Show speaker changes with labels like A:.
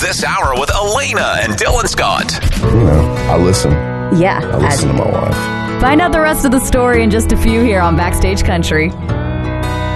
A: this hour with Elena and Dylan Scott.
B: I listen.
C: Yeah.
B: I listen to my wife.
C: Find out the rest of the story in just a few here on Backstage Country.